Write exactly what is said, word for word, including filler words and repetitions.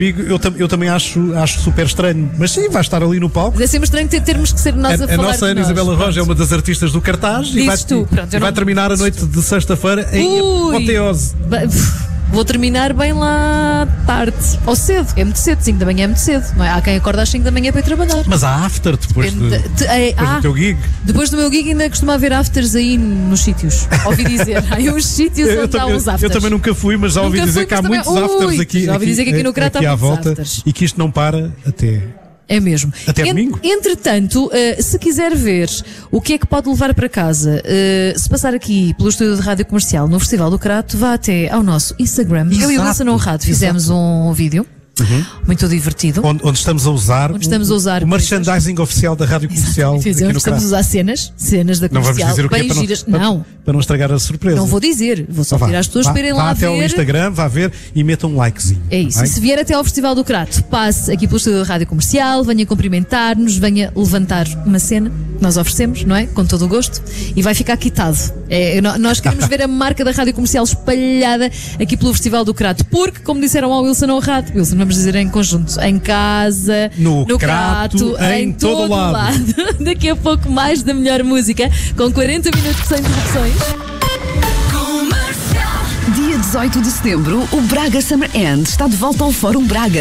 Eu, tam, eu também acho, acho super estranho, mas sim, vai estar ali no palco. Mas é sempre estranho ter, termos que ser nós a, A, a falar nossa de Ana nós. Isabela Pronto. Roja é uma das artistas do cartaz e vai, Dizes tu. Pronto, e eu vai não- terminar a noite de sexta-feira em Ui. apoteose. Ba- Vou terminar bem lá tarde. Ou cedo. É muito cedo. cinco da manhã é muito cedo. Não é? Há quem acorda às cinco da manhã para ir trabalhar. Mas há after depois, de, Depende de- é, depois ah, do teu gig. Depois do meu gig ainda costuma haver afters aí nos sítios. Ouvi dizer. Há uns sítios Eu, onde há também- uns eu afters. também nunca fui, mas já ouvi Nunca dizer fui, que há mas muitos também- afters Ui, aqui, já ouvi dizer que aqui no Crato há aqui à muitos volta afters. e que isto não para até. É mesmo. Até domingo. Entretanto, uh, se quiser ver o que é que pode levar para casa, uh, se passar aqui pelo estúdio de rádio comercial no Festival do Crato, vá até ao nosso Instagram. Eu e o Exato, Wilson Honrado fizemos exato. um vídeo muito divertido. Onde, onde estamos a usar, Onde estamos o, a usar o merchandising oficial da rádio comercial aqui Fizemos, no estamos a Crato. usar cenas, cenas da Não vamos comercial, dizer o que é bem para não, giras. para, Não, para não estragar a surpresa. não vou dizer, vou só Então vá, pedir às pessoas vá, para irem vá lá até ao ver. Instagram, vá ver e meta um likezinho. É isso. Vai? E se vier até ao Festival do Crato, passe aqui pelo estúdio de rádio comercial, venha cumprimentar-nos, venha levantar uma cena que nós oferecemos, não é? Com todo o gosto. E vai ficar quitado. É, no- nós queremos ver a marca da rádio comercial espalhada aqui pelo Festival do Crato. Porque, como disseram ao Wilson Honrado, Wilson, vamos dizer em conjunto, em casa, No Crato, em todo o lado. Daqui a pouco mais da melhor música, com quarenta minutos sem interrupções. Dia dezoito de setembro, o Braga Summer End está de volta ao Fórum Braga.